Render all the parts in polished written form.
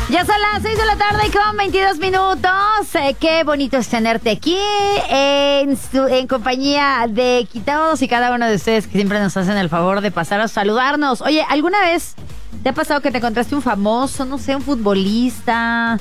Ya son las 6 de la tarde y con 22 minutos. Qué bonito es tenerte aquí en compañía de todos y cada uno de ustedes que siempre nos hacen el favor de pasar a saludarnos. Oye, ¿alguna vez te ha pasado que te encontraste un famoso, no sé, un futbolista?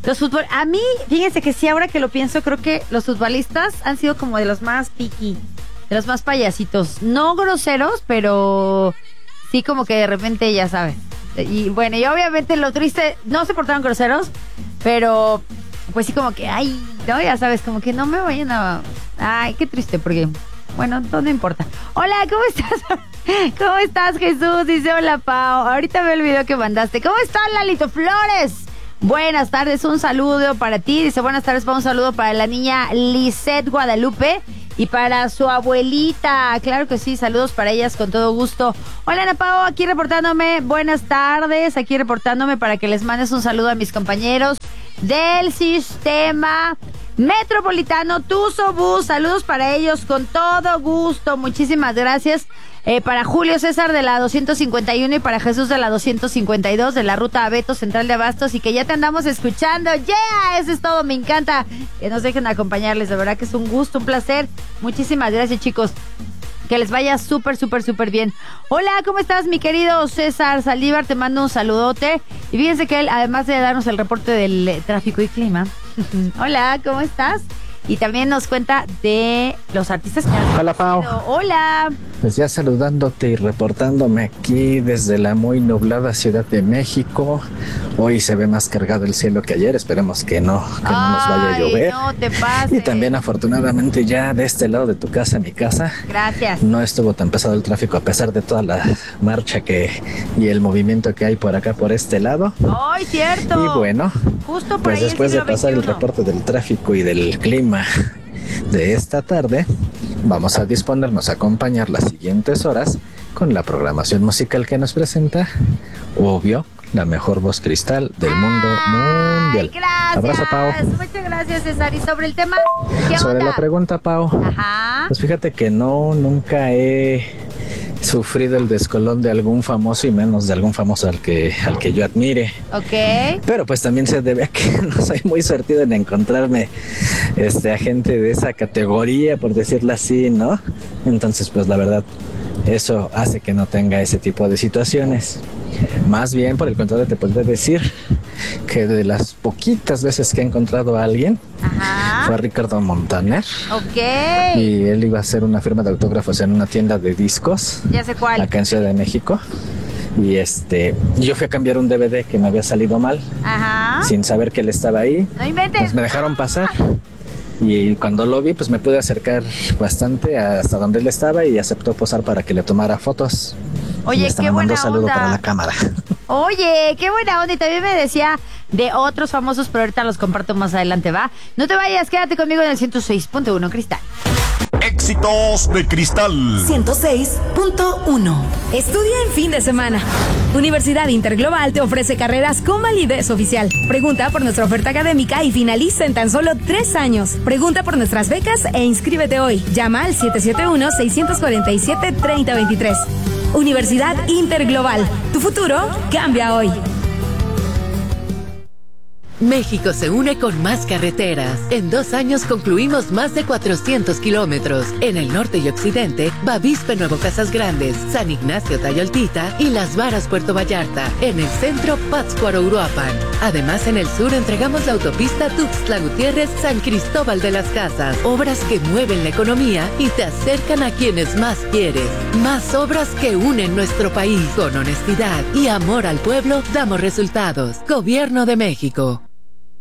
A mí, fíjense que sí, ahora que lo pienso, creo que los futbolistas han sido como de los más piqui, de los más payasitos. No groseros, pero sí como que de repente, ya sabes. Y bueno, y obviamente lo triste, no se portaron groseros, pero pues sí como que, ay, no, ya sabes, como que no me vayan a... Ay, qué triste, porque, bueno, no importa. Hola, ¿cómo estás? ¿Cómo estás, Jesús? Dice, hola, Pau. Ahorita veo el video que mandaste. ¿Cómo estás, Lalito Flores? Buenas tardes, un saludo para ti. Dice, buenas tardes, un saludo para la niña Lisette Guadalupe y para su abuelita. Claro que sí, saludos para ellas con todo gusto. Hola, Ana Pao, aquí reportándome. Buenas tardes, aquí reportándome para que les mandes un saludo a mis compañeros del sistema metropolitano Tuzo Bus. Saludos para ellos con todo gusto. Muchísimas gracias. Para Julio César de la 251 y para Jesús de la 252 de la ruta Abeto Central de Abastos, y que ya te andamos escuchando. ¡Yeah! Eso es todo, me encanta que nos dejen acompañarles, de verdad que es un gusto, un placer. Muchísimas gracias, chicos. Que les vaya súper, súper, súper bien. Hola, ¿cómo estás, mi querido César Saldívar? Te mando un saludote. Y fíjense que él, además de darnos el reporte del tráfico y clima. Hola, ¿cómo estás? Y también nos cuenta de los artistas que han... Hola, Pau. Hola. Pues ya saludándote y reportándome aquí desde la muy nublada Ciudad de México. Hoy se ve más cargado el cielo que ayer. Esperemos que no nos vaya a llover. No te pases. Y también afortunadamente ya de este lado de tu casa, mi casa. Gracias. No estuvo tan pesado el tráfico a pesar de toda la marcha y el movimiento que hay por acá, por este lado. ¡Ay, cierto! Y bueno, justo por pues ahí después de pasar 21. el reporte del tráfico y del clima de esta tarde, vamos a disponernos a acompañar las siguientes horas con la programación musical que nos presenta, obvio, la mejor voz cristal del mundo mundial. Gracias. Abrazo, Pau. Muchas gracias, César. Y sobre el tema, ¿qué Sobre onda? la pregunta, Pau. Ajá. Pues fíjate que nunca he sufrido el descolón de algún famoso, y menos de algún famoso al que yo admire. Ok. Pero pues también se debe a que no soy muy suertido en encontrarme a gente de esa categoría, por decirlo así, ¿no? Entonces, pues la verdad, eso hace que no tenga ese tipo de situaciones. Más bien, por el contrario, te podría decir que de las poquitas veces que he encontrado a alguien, Ajá. fue a Ricardo Montaner. Ok. Y él iba a hacer una firma de autógrafos en una tienda de discos. Ya sé cuál. Acá en Ciudad de México. Y yo fui a cambiar un DVD que me había salido mal. Ajá. Sin saber que él estaba ahí. No inventes. Pues me dejaron pasar. Y cuando lo vi, pues me pude acercar bastante hasta donde él estaba y aceptó posar para que le tomara fotos. Oye, y hasta qué me mandó buena saludo onda. para la cámara. Oye, qué buena onda. Y también me decía de otros famosos, pero ahorita los comparto más adelante, ¿va? No te vayas, quédate conmigo en el 106.1 Cristal. Éxitos de Cristal 106.1. Estudia en fin de semana. Universidad Interglobal te ofrece carreras con validez oficial. Pregunta por nuestra oferta académica y finaliza en tan solo 3 años. Pregunta por nuestras becas e inscríbete hoy. Llama al 771-647-3023. Universidad Interglobal. Tu futuro cambia hoy. México se une con más carreteras. En 2 años concluimos más de 400 kilómetros. En el norte y occidente, Bavispe Nuevo Casas Grandes, San Ignacio Tayoltita y Las Varas Puerto Vallarta. En el centro, Pátzcuaro Uruapan. Además, en el sur entregamos la autopista Tuxtla Gutiérrez San Cristóbal de las Casas. Obras que mueven la economía y te acercan a quienes más quieres. Más obras que unen nuestro país. Con honestidad y amor al pueblo, damos resultados. Gobierno de México.